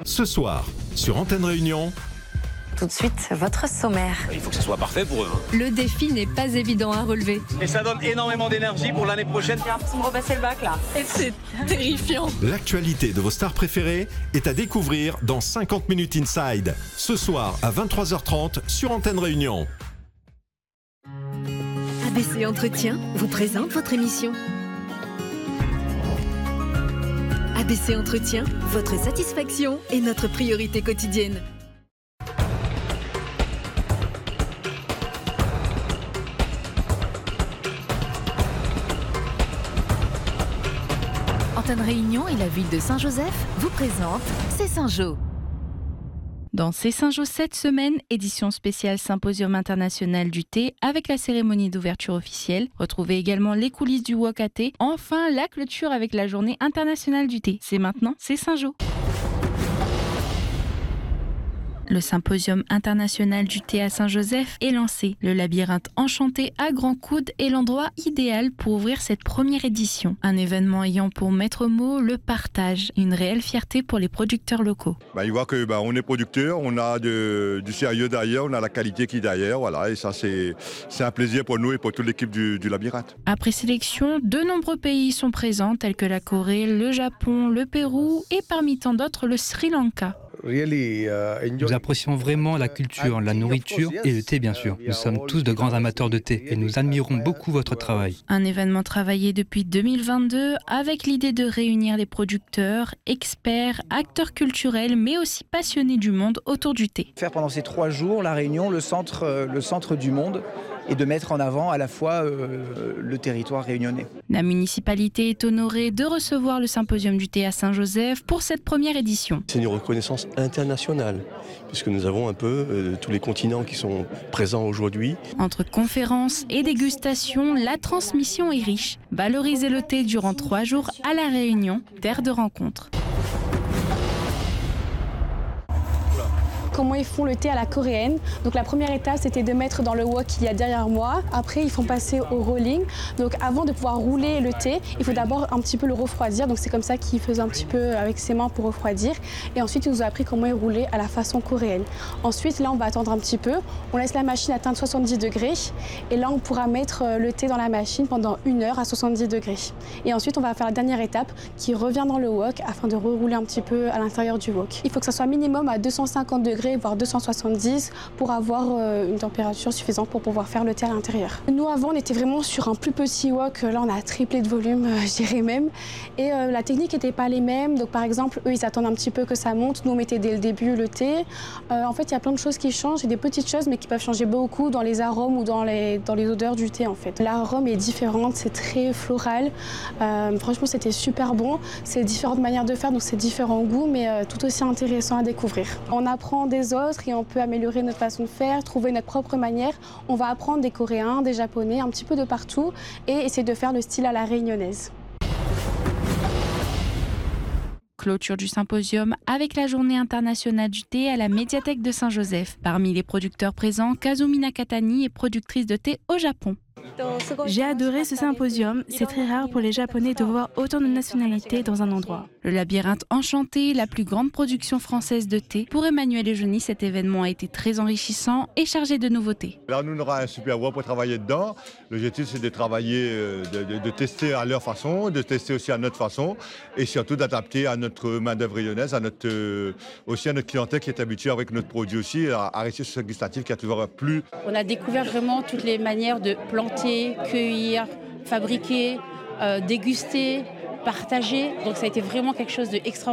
Ce soir, sur Antenne Réunion. Tout de suite, votre sommaire. Il faut que ce soit parfait pour eux. Le défi n'est pas évident à relever. Et ça donne énormément d'énergie pour l'année prochaine. J'ai l'impression de repasser le bac là. Et c'est terrifiant. L'actualité de vos stars préférées est à découvrir dans 50 minutes Inside. Ce soir à 23h30 sur Antenne Réunion. ABC Entretien vous présente votre émission. ABC Entretien, votre satisfaction est notre priorité quotidienne. Antenne Réunion et la ville de Saint-Joseph vous présentent C'est Saint-Jo. Dans C'est Saint-Jo cette semaine, édition spéciale Symposium international du thé avec la cérémonie d'ouverture officielle. Retrouvez également les coulisses du wok à thé. Enfin, la clôture avec la journée internationale du thé. C'est maintenant, C'est Saint-Jo. Le Symposium international du thé à Saint-Joseph est lancé. Le labyrinthe enchanté à Grand Coude est l'endroit idéal pour ouvrir cette première édition. Un événement ayant pour maître mot le partage, une réelle fierté pour les producteurs locaux. Il voit que on est producteur, on a du sérieux derrière, on a la qualité qui est derrière, voilà, et ça c'est un plaisir pour nous et pour toute l'équipe du labyrinthe. Après sélection, de nombreux pays sont présents tels que la Corée, le Japon, le Pérou et parmi tant d'autres le Sri Lanka. Nous apprécions vraiment la culture, la nourriture et le thé bien sûr. Nous sommes tous de grands amateurs de thé et nous admirons beaucoup votre travail. Un événement travaillé depuis 2022 avec l'idée de réunir les producteurs, experts, acteurs culturels mais aussi passionnés du monde autour du thé. Faire pendant ces 3 jours la Réunion le centre du monde et de mettre en avant à la fois le territoire réunionnais. La municipalité est honorée de recevoir le Symposium du thé à Saint-Joseph pour cette première édition. C'est une reconnaissance internationale, puisque nous avons un peu tous les continents qui sont présents aujourd'hui. Entre conférences et dégustations, la transmission est riche. Valoriser le thé durant 3 jours à La Réunion, terre de rencontre. Comment ils font le thé à la coréenne. Donc la première étape, c'était de mettre dans le wok qu'il y a derrière moi. Après, ils font passer au rolling. Donc avant de pouvoir rouler le thé, il faut d'abord un petit peu le refroidir. Donc c'est comme ça qu'ils faisaient un petit peu avec ses mains pour refroidir. Et ensuite, ils nous ont appris comment ils roulaient à la façon coréenne. Ensuite, là, on va attendre un petit peu. On laisse la machine atteindre 70 degrés. Et là, on pourra mettre le thé dans la machine pendant 1 heure à 70 degrés. Et ensuite, on va faire la dernière étape qui revient dans le wok afin de rerouler un petit peu à l'intérieur du wok. Il faut que ça soit minimum à 250 degrés voire 270 pour avoir une température suffisante pour pouvoir faire le thé à l'intérieur. Nous avant on était vraiment sur un plus petit wok, là on a triplé de volume je dirais même et la technique n'était pas les mêmes, donc par exemple eux ils attendent un petit peu que ça monte, nous on mettait dès le début le thé. En fait il y a plein de choses qui changent, et des petites choses mais qui peuvent changer beaucoup dans les arômes ou dans les odeurs du thé en fait. L'arôme est différent, c'est très floral, franchement c'était super bon, c'est différentes manières de faire donc c'est différents goûts mais tout aussi intéressant à découvrir. On apprend des autres et on peut améliorer notre façon de faire, trouver notre propre manière. On va apprendre des Coréens, des Japonais, un petit peu de partout et essayer de faire le style à la réunionnaise. Clôture du symposium avec la journée internationale du thé à la médiathèque de Saint-Joseph. Parmi les producteurs présents, Kazumi Nakatani est productrice de thé au Japon. J'ai adoré ce symposium, c'est très rare pour les Japonais de voir autant de nationalités dans un endroit. Le labyrinthe enchanté, la plus grande production française de thé. Pour Emmanuel Eugénie, cet événement a été très enrichissant et chargé de nouveautés. Là, nous, on aura un super wok pour travailler dedans. L'objectif, c'est de travailler, de tester à leur façon, de tester aussi à notre façon et surtout d'adapter à notre main-d'œuvre réunionnaise, aussi à notre clientèle qui est habituée avec notre produit aussi, à rester sur ce gustatif qui a toujours plu. On a découvert vraiment toutes les manières de planter, cueillir, fabriquer, déguster, partager. Donc ça a été vraiment quelque chose d'extraordinaire.